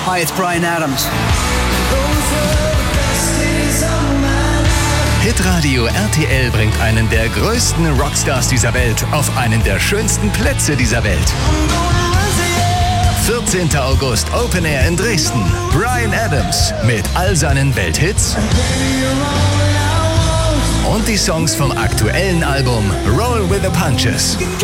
Hi, it's Bryan Adams. Hitradio RTL bringt einen der größten Rockstars dieser Welt auf einen der schönsten Plätze dieser Welt. 14. August Open Air in Dresden. Bryan Adams mit all seinen Welthits und die Songs vom aktuellen Album Roll with the Punches.